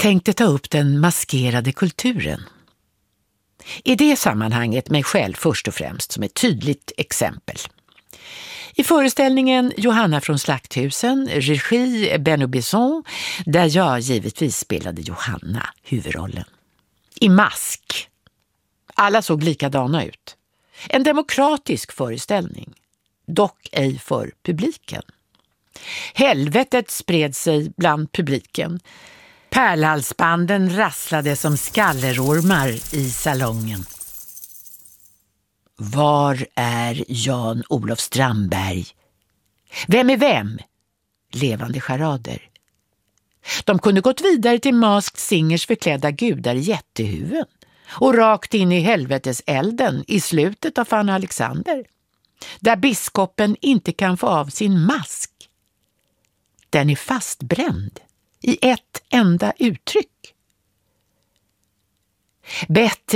tänkte ta upp den maskerade kulturen. I det sammanhanget mig själv först och främst som ett tydligt exempel. I föreställningen Johanna från Slakthusen, regi Benno Besson, där jag givetvis spelade Johanna, huvudrollen. I mask. Alla såg likadana ut. En demokratisk föreställning, dock ej för publiken. Helvetet spred sig bland publiken. Pärlhalsbanden rasslade som skallerormar i salongen. Var är Jan-Olof Strandberg? Vem är vem? Levande charader. De kunde gått vidare till Masked Singers förklädda gudar i jättehuvuden och rakt in i helveteselden i slutet av Fanny Alexander, där biskopen inte kan få av sin mask. Den är fastbränd i ett enda uttryck. Bättre